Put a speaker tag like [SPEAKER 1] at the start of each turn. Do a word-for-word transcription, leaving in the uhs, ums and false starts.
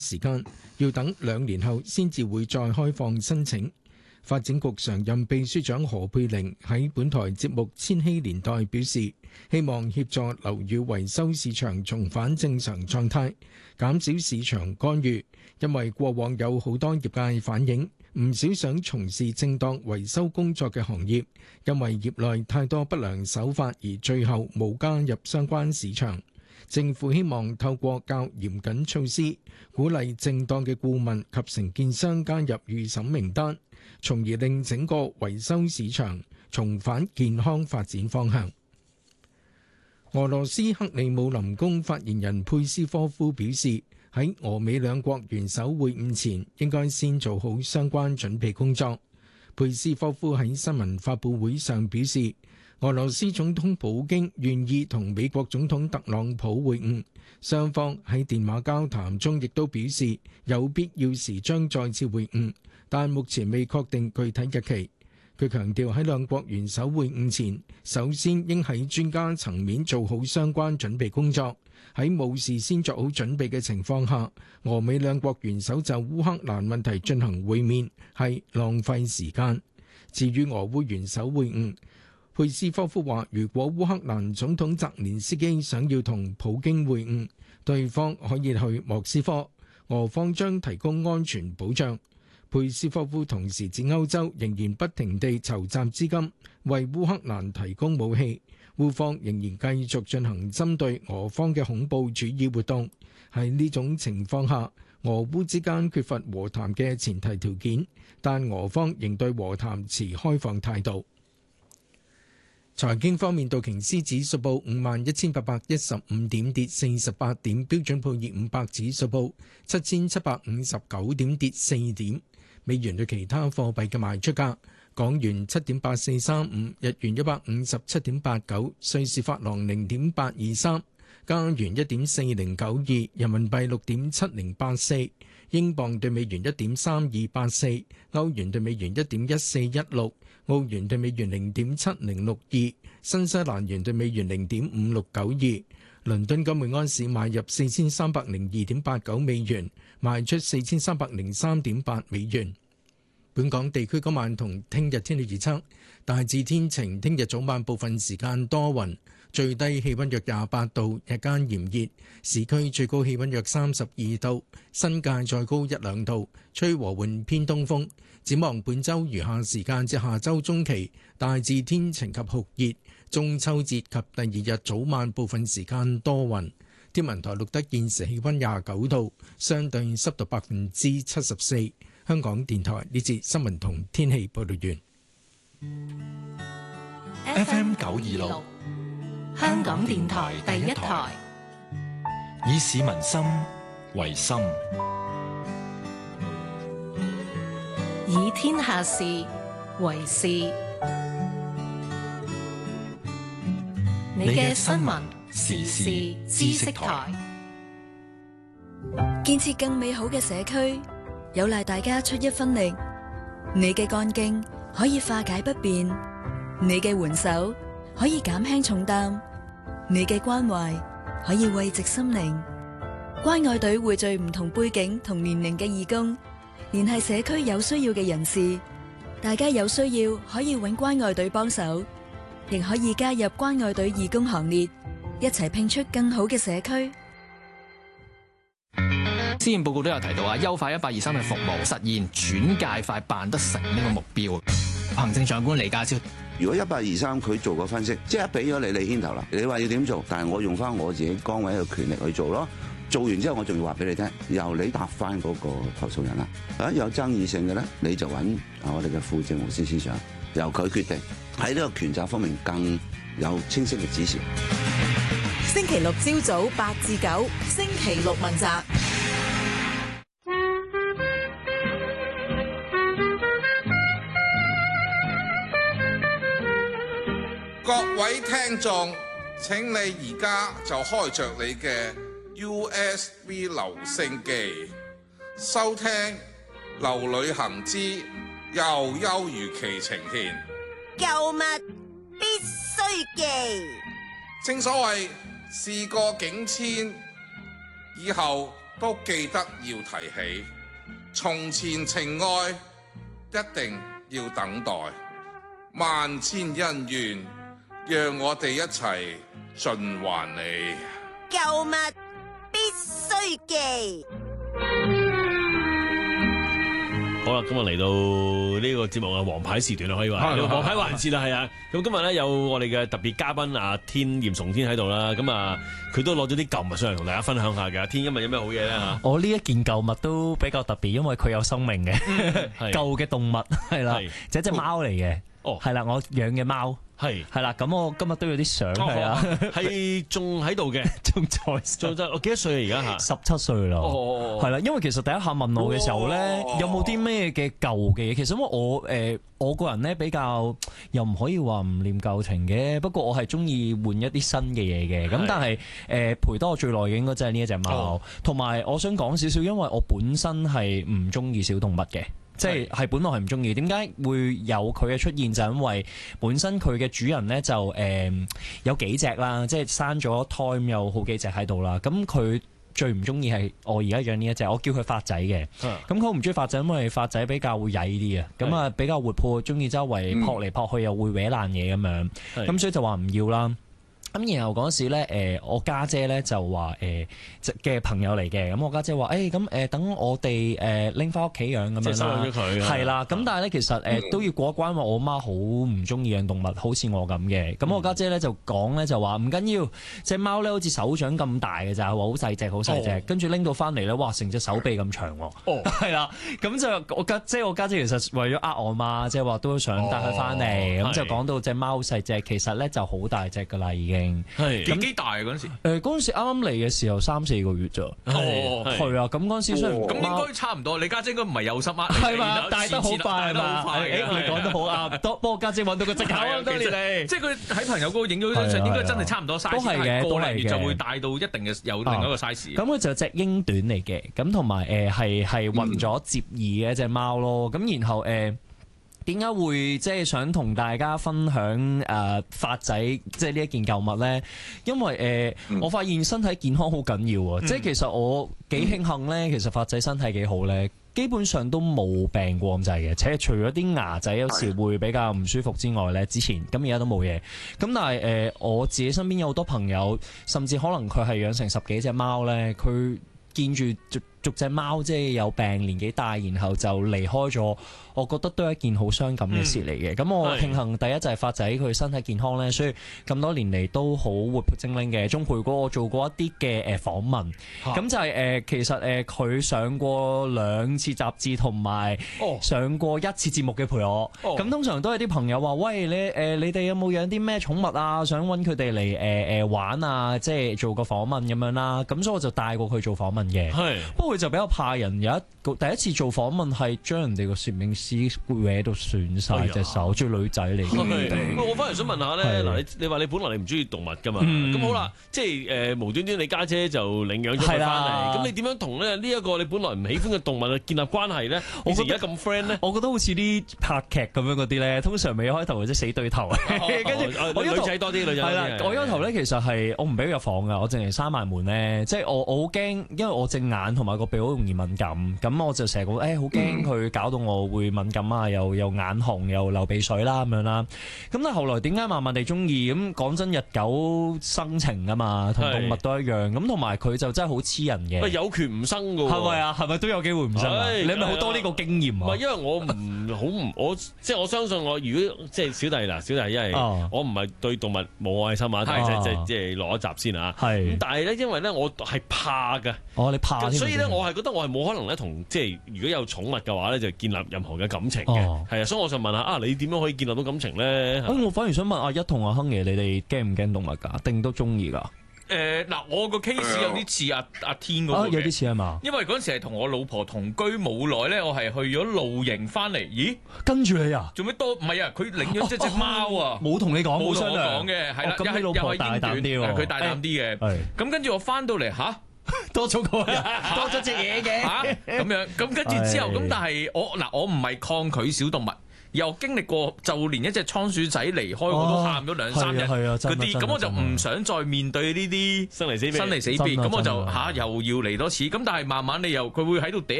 [SPEAKER 1] 時間，要等兩年後先至會再開放申請。發展局常任秘書長何佩玲喺本台節目《千禧年代》表示，希望協助樓宇維修市場重返正常狀態，減少市場干預。因為過往有好多業界反映，唔少想從事正當維修工作嘅行業，因為業內太多不良手法而最後冇加入相關市場。政府希望透過較嚴謹措施，鼓勵正當嘅顧問及承建商加入預審名單，從而令整個維修市場重返健康發展方向。俄羅斯克里姆林宮發言人佩斯科夫表示，喺俄美兩國元首會晤前，應該先做好相關準備工作。佩斯科夫喺新聞發佈會上表示，俄羅斯總統普京願意同美國總統特朗普會晤，雙方喺電話交談中亦都表示有必要時將再次會晤，但目前未確定具體日期。佢強調喺兩國元首會晤前，首先應喺專家層面做好相關準備工作。喺冇事先做好準備嘅情況下，俄美兩國元首就烏克蘭問題進行會面係浪費時間。至於俄烏元首會晤，佩斯科夫話，如果烏克蘭總統澤連斯基想要同普京會晤，對方可以去莫斯科，俄方將提供安全保障。佩斯科夫同時指歐洲仍然不停地籌集資金，為烏克蘭提供武器，烏方仍然繼續進行針對俄方嘅恐怖主義活動。喺呢種情況下，俄烏之間缺乏和談嘅前提條件，但俄方仍對和談持開放態度。財經方面，道瓊斯指數報五萬一千八百一十五點，跌四十八點；標準普爾五百指數報七千七百五十九點，跌四點。美元對其他貨幣嘅賣出價：港元七點八四三五，日元一百五十七點八九，瑞士法郎零點八二三，加元一點四零九二，人民幣六點七零八四，英鎊對美元一點三二八四，歐元對美元一點一四一六。澳元對美元零點七零六二，新西蘭元對美元零點五六九二。倫敦金每安士買入四千三百零二點八九美元，賣出四千三百零三點八美元。本港地區今晚同聽日天氣預測，大致天晴，聽日早晚部分時間多雲，最低氣溫約廿八度，日間炎熱，市區最高氣溫約三十二度，新界再高一兩度，吹和緩偏東風。展望本週餘下時間至下週中期，大致天晴及酷熱，中秋節及第二日早晚部分時間多雲。天文台錄得現時氣溫廿九度，相對濕度百分之七十四。香港電台呢節新聞同天氣報道完。
[SPEAKER 2] F M 九二六，香港電台第一台，以市民心為心，
[SPEAKER 3] 以天下事為事。你嘅新聞時事知識台，
[SPEAKER 4] 建設更美好嘅社區，有賴大家出一分力。你嘅幹勁可以化解不便，你嘅援手可以減輕重擔，你嘅關懷可以慰藉心靈。關愛隊匯聚唔同背景同年齡嘅義工，聯繫社區有需要嘅人士，大家有需要可以揾關愛隊幫手，亦可以加入關愛隊義工行列，一齊拼出更好嘅社區。
[SPEAKER 5] 施政報告都有提到啊，優化一八二三嘅服務，實現轉介快辦得成呢個目標。行政長官李家超，
[SPEAKER 6] 如果一八二三佢做個分析，即係俾咗你，你牽頭啦，你話要點做，但係我用翻我自己崗位嘅權力去做咯。做完之後，我仲要話俾你聽，由你答翻嗰個投訴人啦。啊，有爭議性嘅咧，你就揾啊我哋嘅副政務司司長，由佢決定。喺呢個權責方面更有清晰嘅指示。
[SPEAKER 3] 星期六朝早八至九，星期六問責。
[SPEAKER 7] 各位聽眾，請你而家就開着你嘅 U S B 留聲機，收聽劉旅行之又優如期呈獻。
[SPEAKER 8] 舊物必須記。
[SPEAKER 7] 正所謂事過境遷，以後都記得要提起，從前情愛一定要等待，萬千恩怨，讓我哋一齊盡還你。
[SPEAKER 8] 舊物必須記。
[SPEAKER 9] 好啦，今日嚟到呢個節目嘅黃牌時段啦，可以話黃牌環節啦，係啊。咁今日咧有我哋嘅特別嘉賓阿天嚴崇天喺度啦，咁啊佢都攞咗啲舊物上嚟同大家分享下嘅。阿天今日有咩好嘢咧嚇？
[SPEAKER 10] 我呢一件舊物都比較特別，因為佢有生命嘅舊嘅動物係啦，就一隻貓嚟嘅。哦，係啦，我養嘅貓。係係啦，咁我今日都有啲相係啊，
[SPEAKER 9] 係仲喺度嘅，
[SPEAKER 10] 仲在
[SPEAKER 9] 仲在。我幾多歲啊？而家嚇
[SPEAKER 10] 十七歲啦。
[SPEAKER 9] 哦，
[SPEAKER 10] 係啦，因為其實第一下問我嘅時候咧，有冇啲咩嘅舊嘅嘢？其實因為我誒、呃、我個人咧比較又唔可以話唔念舊情嘅，不過我係中意換一啲新嘅嘢嘅。咁但係誒、呃、陪得我最耐嘅應該真係呢一隻貓，同埋、哦、我想講少少，因為我本身係唔中意小動物嘅。即係係本來係唔中意，點解會有佢嘅出現？就係、因為本身佢嘅主人咧就誒、呃、有幾隻啦，即係生咗胎咁有好幾隻喺度啦。咁佢最唔中意係我而家養呢一隻，我叫佢發仔嘅。咁佢唔中意發仔，因為發仔比較會曳啲啊，咁啊比較活潑，中意周圍撲嚟撲去，又會搲爛嘢咁樣。咁所以就話唔要啦。咁然後嗰時咧，誒我家姐咧就話誒嘅朋友嚟嘅，咁我家姐話誒咁誒等我哋誒拎翻屋企養咁樣啦，
[SPEAKER 9] 收咗佢
[SPEAKER 10] 係啦。咁但係咧其實誒都要過一關，因為我媽好唔中意養動物，好似我咁嘅。咁我家姐咧就講咧就話唔緊要，隻貓咧好似手掌咁大嘅咋，話好細隻好細隻，跟住拎到翻嚟咧，哇成隻手臂咁長喎。哦，係啦，咁就我家即係我家姐其實為咗呃我媽，即係話都想帶佢翻嚟，咁就講到隻貓細隻，其實咧就好大隻噶啦已經。
[SPEAKER 5] 係幾幾大啊嗰陣時？
[SPEAKER 10] 誒嗰陣時啱啱嚟嘅時候三四個月咋。
[SPEAKER 5] 哦，
[SPEAKER 10] 係啊，咁嗰陣時雖然
[SPEAKER 5] 咁應該差唔多。你家姐應該唔係有心呃，
[SPEAKER 10] 係嘛？大得好快係嘛？
[SPEAKER 5] 誒，
[SPEAKER 10] 你講得好啱。多幫我家姐揾到個藉口啊！多謝你。
[SPEAKER 5] 即係佢喺朋友嗰度影咗張相，應該真係差唔多 size。
[SPEAKER 10] 都係嘅，都係嘅。
[SPEAKER 5] 就會大到一定嘅有另一個 size。
[SPEAKER 10] 咁佢就隻英短嚟嘅，咁同埋誒係係混咗接耳嘅一隻貓咯。咁然後誒。點解會即係想同大家分享誒發仔即係呢一件舊物咧？因為誒、呃嗯、我發現身體健康好緊要啊！嗯、即係其實我幾慶幸咧，其實發仔身體幾好咧，基本上都冇病過咁滯嘅，且除咗啲牙仔有時會比較唔舒服之外咧，之前咁而家都冇嘢。咁但係誒、呃、我自己身邊有好多朋友，甚至可能佢係養成十幾隻貓咧，佢見住逐逐隻貓即係有病年紀大，然後就離開咗。我覺得都係一件好傷感嘅事嚟嘅。咁、嗯、我慶幸第一就係發仔佢身體健康咧，所以咁多年嚟都好活潑精靈嘅。仲陪過我做過一啲嘅誒訪問，咁、啊、就係、是、誒、呃、其實誒佢、呃、上過兩次雜誌同埋上過一次節目嘅陪我。咁、哦、通常都係啲朋友話：喂，你誒、呃、你哋有冇養啲咩寵物啊？想揾佢哋嚟誒誒玩啊，即係做個訪問咁樣啦。咁所以我就帶過佢做訪問嘅。係，不過佢就比較怕人。有一個第一次做訪問係將人哋個攝影師搲到損晒隻手，仲要女仔嚟嘅。
[SPEAKER 9] 我翻嚟想問下咧，嗱，你你話你本來你唔中意動物噶嘛？咁、嗯、好啦，即係誒無端端你家姐就領養咗佢翻嚟，咁你點樣同咧呢一個你本來唔喜歡嘅動物建立關係咧？我而家咁 friend 咧？
[SPEAKER 10] 我覺得好似啲拍劇咁樣嗰啲咧，通常未開頭或者死對頭，跟住、哦、我女仔多啲，女仔係啦。我開頭咧其實係我唔俾佢入房噶，我淨係閂埋門咧，即係我我好驚，因為我隻眼同埋個鼻好容易敏感，咁我就成日講誒好驚佢搞到我會敏感啊，又又眼紅又流鼻水啦咁樣啦。咁但係後來點解慢慢地中意？咁講真，日久生情啊嘛，同動物都一樣。咁同埋佢就真係好黐人嘅。
[SPEAKER 9] 有權唔生噶喎。係咪啊？係咪都有機會唔生啊？你係咪好多呢個經驗啊？唔係，因為我唔好唔我即係我相信我，如果即係小弟嗱，小弟因為我唔係對動物冇愛心啊，即係即係即係落一集先啊。係。但係咧，因為咧我係怕㗎。哦，你怕。所以咧，我係覺得我係冇可能咧同即係如果有寵物嘅話咧，就建立任何嘅感情嘅。係啊，所以我想問下啊，你點樣可以建立到感情咧？
[SPEAKER 10] 我反而想問阿一同阿亨爺，你哋驚唔驚動物㗎？定都中意㗎？
[SPEAKER 5] 誒嗱、呃，我個 case 有啲似阿阿天嗰個嘅，
[SPEAKER 10] 有啲似係嘛？
[SPEAKER 5] 因為嗰陣時係同我老婆同居冇耐咧，我係去咗露營翻嚟。咦？
[SPEAKER 10] 跟住你啊？
[SPEAKER 5] 做咩多？唔係啊，佢領咗隻隻貓啊！
[SPEAKER 10] 冇同你講，冇
[SPEAKER 5] 同我講嘅，係啦，
[SPEAKER 10] 咁你老婆大膽啲喎，
[SPEAKER 5] 佢大膽啲嘅。咁跟住我翻到嚟吓，
[SPEAKER 10] 多咗個人，多咗隻嘢嘅
[SPEAKER 5] 嚇咁樣。咁跟住之後，咁但係我嗱，我唔係抗拒小動物。
[SPEAKER 11] 又經歷過，就連一隻倉鼠仔離開我都喊咗兩三日嗰啲，咁我就唔想再面對呢啲
[SPEAKER 9] 生離死別，
[SPEAKER 11] 生離死別，咁我就嚇又要嚟多次。咁但係慢慢你又佢會喺度嗲